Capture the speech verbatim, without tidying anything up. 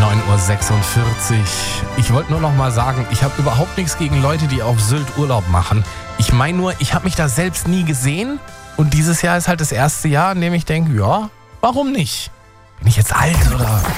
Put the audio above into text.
neun Uhr sechsundvierzig. Ich wollte nur noch mal sagen, ich habe überhaupt nichts gegen Leute, die auf Sylt Urlaub machen. Ich meine nur, ich habe mich da selbst nie gesehen und dieses Jahr ist halt das erste Jahr, in dem ich denke, ja, warum nicht? Bin ich jetzt alt oder...